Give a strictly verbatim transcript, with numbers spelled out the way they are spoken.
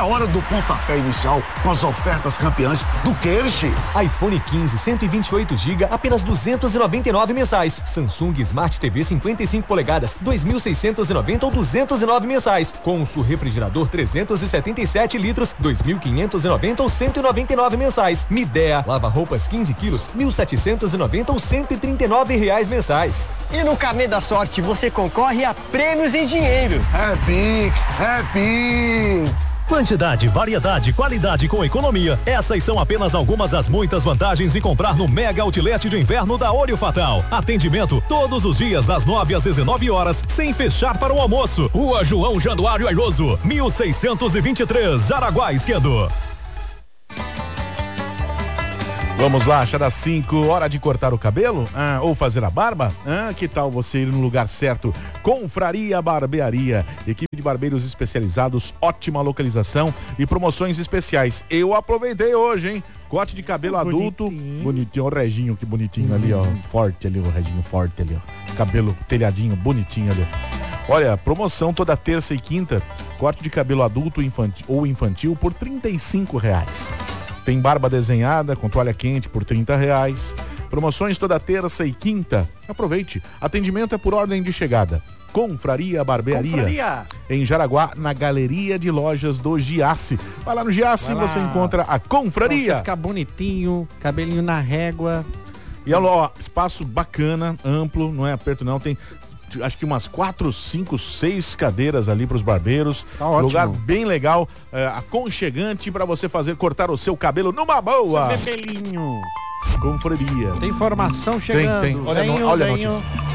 hora do pontapé inicial com as ofertas campeãs do Kersh. iPhone quinze, cento e vinte e oito gigas, apenas duzentos e noventa e nove mensais. Samsung Smart T V cinquenta e cinco polegadas, dois mil seiscentos e noventa ou duzentos e nove mensais. Consul refrigerador trezentos e setenta e sete litros, dois mil quinhentos e noventa ou cento e noventa e nove mensais. Midea lava roupas quinze quilos, mil setecentos e noventa ou cento e trinta e nove reais mensais. E no Carnê da Sorte você concorre a prêmios em dinheiro. É Pix, é Pix. Quantidade, variedade, qualidade com economia. Essas são apenas algumas das muitas vantagens de comprar no Mega Outlet de Inverno da Olho Fatal. Atendimento todos os dias das nove às dezenove horas, sem fechar para o almoço. Rua João Januário Airoso, mil seiscentos e vinte e três, Jaraguá Esquerdo. Vamos lá, Chá das cinco, hora de cortar o cabelo? Ah, ou fazer a barba? Ah, que tal você ir no lugar certo? Confraria Barbearia, equipe de barbeiros especializados, ótima localização e promoções especiais. Eu aproveitei hoje, hein? Corte de cabelo bonitinho. Adulto, bonitinho, o Reginho, que bonitinho hum. ali, ó, forte ali, o Reginho forte ali, ó, cabelo telhadinho, bonitinho ali. Olha, promoção toda terça e quinta, corte de cabelo adulto infantil, ou infantil por trinta e cinco reais. Tem barba desenhada com toalha quente por trinta reais. Promoções toda terça e quinta. Aproveite. Atendimento é por ordem de chegada. Confraria Barbearia. Confraria. Em Jaraguá, na Galeria de Lojas do Giasse. Vai lá no Giasse e você encontra a Confraria. Você ficar bonitinho, cabelinho na régua. E olha, ó, espaço bacana, amplo, não é aperto não, tem acho que umas quatro, cinco, seis cadeiras ali para os barbeiros. Tá ótimo. Lugar bem legal, é, aconchegante para você fazer, cortar o seu cabelo numa boa. Seu bebelinho. Confraria. Tem informação chegando. Tem, tem. Olha, venho, no, olha venho. a notícia.